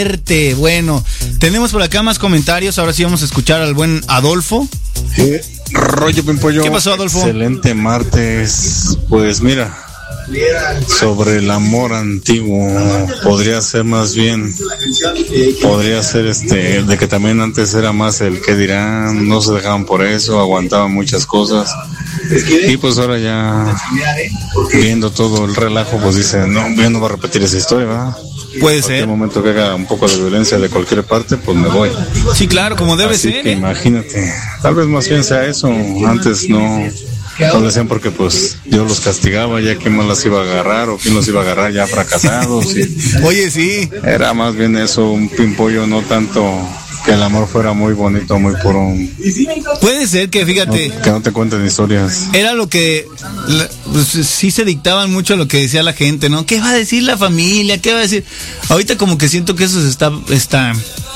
Bueno, tenemos por acá más comentarios. Ahora sí vamos a escuchar al buen Adolfo. Rollo Pimpollo. ¿Qué pasó, Adolfo? Excelente martes. Pues mira, sobre el amor antiguo, podría ser más bien, podría ser de que también antes era más el que dirán, no se dejaban por eso, aguantaban muchas cosas. Y pues ahora ya viendo todo el relajo, pues dicen, no, ya no va a repetir esa historia, ¿verdad? Puede ser. En el momento que haga un poco de violencia de cualquier parte, pues me voy. Sí, claro, como debe Así ser. Que imagínate, tal vez más bien sea eso. Antes no lo decían porque pues Dios los castigaba, ya quién más las iba a agarrar o quién los iba a agarrar ya fracasados. Oye, sí. Era más bien eso, un pimpollo, no tanto que el amor fuera muy bonito, muy puro. Puede ser que, fíjate, que no te cuenten historias. Era lo que pues, sí se dictaban mucho lo que decía la gente, ¿no? ¿Qué va a decir la familia? ¿Qué va a decir? Ahorita como que siento que eso se está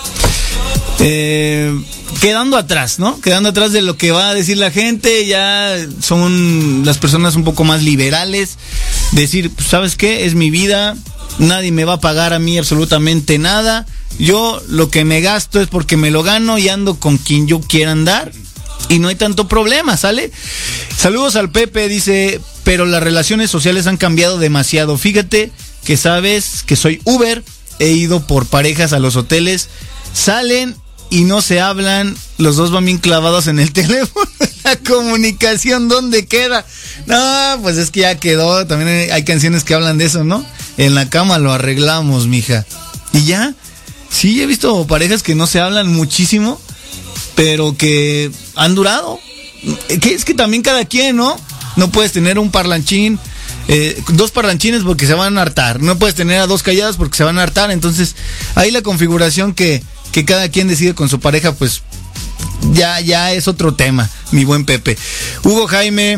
quedando atrás, ¿no? Quedando atrás de lo que va a decir la gente. Ya son las personas un poco más liberales. Decir, pues, ¿sabes qué? Es mi vida. Nadie me va a pagar a mí absolutamente nada. Yo lo que me gasto es porque me lo gano y ando con quien yo quiera andar. Y no hay tanto problema, ¿sale? Saludos al Pepe, dice, pero las relaciones sociales han cambiado demasiado. Fíjate que sabes que soy Uber, he ido por parejas a los hoteles, salen y no se hablan, los dos van bien clavados en el teléfono. La comunicación, ¿dónde queda? No, pues es que ya quedó. También hay canciones que hablan de eso, ¿no? En la cama lo arreglamos, mija. Y ya, sí, he visto parejas que no se hablan muchísimo, pero que han durado. Que es que también cada quien, ¿no? No puedes tener un parlanchín, dos parlanchines porque se van a hartar. No puedes tener a dos calladas porque se van a hartar. Entonces, ahí la configuración que cada quien decide con su pareja, pues ya es otro tema, mi buen Pepe. Hugo Jaime,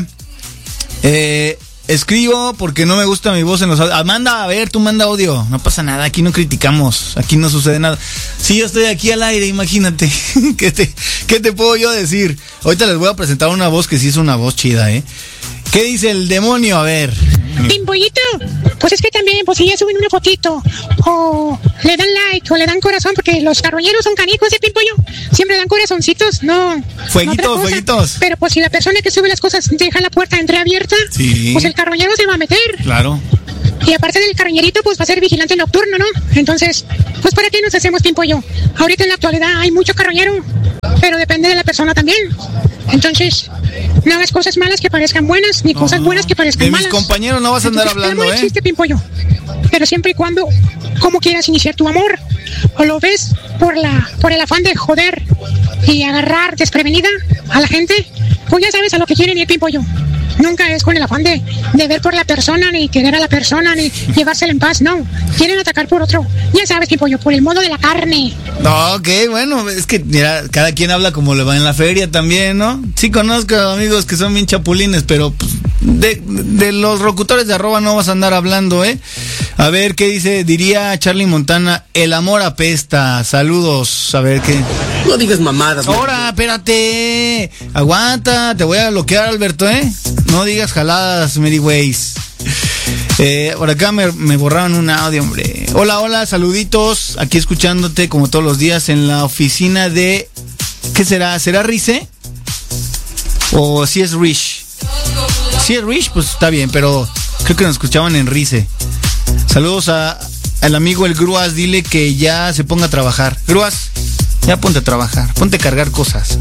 escribo porque no me gusta mi voz en los audios. Manda, a ver, tú manda audio. No pasa nada, aquí no criticamos, aquí no sucede nada. Si yo estoy aquí al aire, imagínate. ¿Qué te puedo yo decir? Ahorita les voy a presentar una voz que sí es una voz chida, ¿eh? ¿Qué dice el demonio? A ver. Pimpollito, pues es que también, pues si ya suben una fotito, o le dan like, o le dan corazón, porque los carroñeros son canijos, Pimpollo, siempre dan corazoncitos, no. Fueguitos. Pero pues si la persona que sube las cosas deja la puerta entreabierta, sí, pues el carroñero se va a meter. Claro. Y aparte del carroñerito, pues va a ser vigilante nocturno, ¿no? Entonces, pues ¿para qué nos hacemos, Pimpollo? Ahorita en la actualidad hay mucho carroñero, pero depende de la persona también. Entonces, no hagas cosas malas que parezcan buenas, ni cosas buenas que parezcan malas. De mis compañeros no vas a andar hablando, ¿eh? Existe, Pimpollo. Pero siempre y cuando, como quieras iniciar tu amor, o lo ves por el afán de joder y agarrar desprevenida a la gente, pues ya sabes a lo que quieren ir, Pimpollo. Nunca es con el afán de ver por la persona, ni querer a la persona, ni llevársela en paz, no. Quieren atacar por otro. Ya sabes, Pimpollo, por el modo de la carne. No, ok, bueno, es que mira, cada quien habla como le va en la feria también, ¿no? Sí conozco amigos que son bien chapulines, pero pues, de los locutores de arroba no vas a andar hablando, ¿eh? A ver, ¿qué diría Charlie Montana? El amor apesta. Saludos, a ver qué. No digas mamadas. Ahora, espérate. Aguanta, te voy a bloquear, Alberto, ¿eh? No digas jaladas, Mary Ways. Por acá me borraron un audio, hombre. Hola, saluditos. Aquí escuchándote como todos los días en la oficina de... ¿Qué será? ¿Será Rice? ¿O si es Rich? Si es Rich, pues está bien, pero creo que nos escuchaban en Rice. Saludos al amigo el Gruas, dile que ya se ponga a trabajar. Gruas, ya ponte a trabajar, ponte a cargar cosas.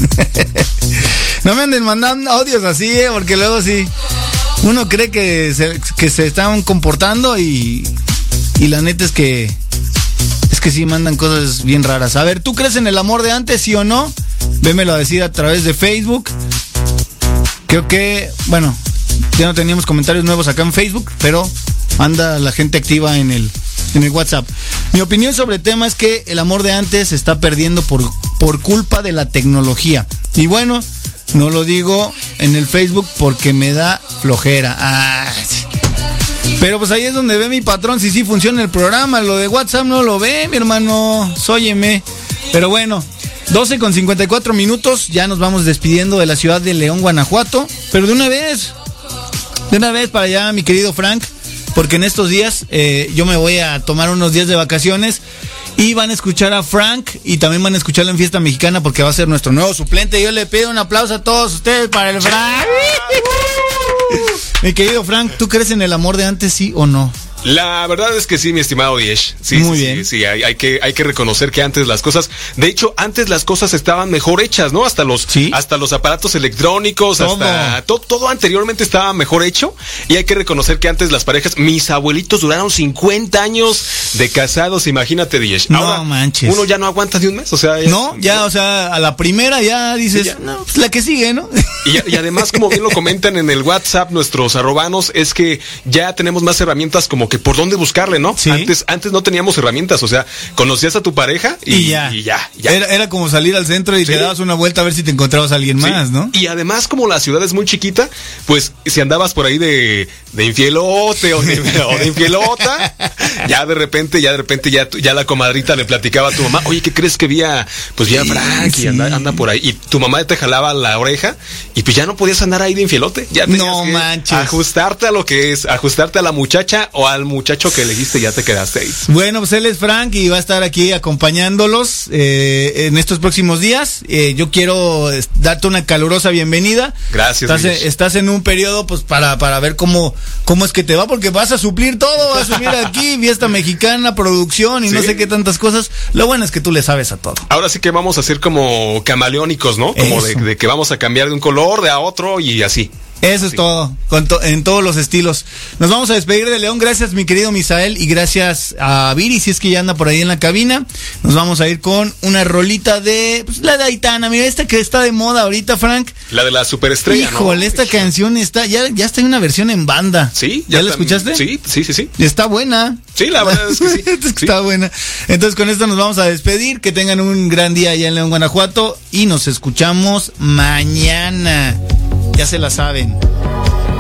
No me anden mandando audios así, porque luego sí, uno cree que se están comportando y la neta es que sí mandan cosas bien raras. A ver, ¿tú crees en el amor de antes, sí o no? Vémelo a decir a través de Facebook. Creo que, bueno, ya no teníamos comentarios nuevos acá en Facebook, pero anda la gente activa en el WhatsApp. Mi opinión sobre el tema es que el amor de antes se está perdiendo por culpa de la tecnología. Y bueno, no lo digo en el Facebook porque me da flojera. Pero pues ahí es donde ve mi patrón si sí funciona el programa. Lo de WhatsApp no lo ve, mi hermano. Sóyeme. Pero bueno, 12:54, ya nos vamos despidiendo de la ciudad de León, Guanajuato. Pero de una vez para allá, mi querido Frank, porque en estos días yo me voy a tomar unos días de vacaciones Y van a escuchar a Frank y también van a escucharlo en Fiesta Mexicana porque va a ser nuestro nuevo suplente. Yo le pido un aplauso a todos ustedes para el Frank. Mi querido Frank, ¿tú crees en el amor de antes, sí o no? La verdad es que sí, mi estimado Diesh. Sí, muy bien. Sí, hay que reconocer que antes las cosas, de hecho, antes las cosas estaban mejor hechas, ¿no? Hasta los aparatos electrónicos, todo anteriormente estaba mejor hecho. Y hay que reconocer que antes las parejas, mis abuelitos duraron 50 años de casados, imagínate, Diesh. Ahora, no manches. Uno ya no aguanta ni un mes, o sea. O sea, a la primera ya dices, ya. No, pues la que sigue, ¿no? Y además, como bien lo comentan en el WhatsApp nuestros arrobanos, es que ya tenemos más herramientas como que por dónde buscarle, ¿no? ¿Sí? Antes no teníamos herramientas, o sea, conocías a tu pareja y ya. Era como salir al centro y te dabas una vuelta a ver si te encontrabas a alguien más, ¿no? Y además, como la ciudad es muy chiquita, pues si andabas por ahí de infielote o de infielota, ya de repente ya la comadrita le platicaba a tu mamá, oye, ¿qué crees que vi a Frank y anda por ahí? Y tu mamá te jalaba la oreja y pues ya no podías andar ahí de infielote, ya tenías que ajustarte a lo que es, ajustarte a la muchacha o al muchacho que elegiste, ya te quedaste ahí. Bueno, pues él es Frank y va a estar aquí acompañándolos en estos próximos días. Yo quiero darte una calurosa bienvenida. Gracias. Estás en un periodo pues para ver cómo es que te va, porque vas a suplir todo, vas a subir aquí, Fiesta Mexicana, producción y no sé qué tantas cosas. Lo bueno es que tú le sabes a todo. Ahora sí que vamos a ser como camaleónicos, ¿no? Como de que vamos a cambiar de un color de a otro y así. Eso es todo, en todos los estilos. Nos vamos a despedir de León. Gracias, mi querido Misael, y gracias a Viri, si es que ya anda por ahí en la cabina. Nos vamos a ir con una rolita de la de Aitana. Mira, esta que está de moda ahorita, Frank. La de la superestrella. Híjole, esta canción ya está en una versión en banda. ¿Sí? ¿Ya la escuchaste? Sí. Está buena. Sí, la verdad es que sí. Está buena. Entonces, con esto nos vamos a despedir. Que tengan un gran día allá en León, Guanajuato, y nos escuchamos mañana. Ya se la saben.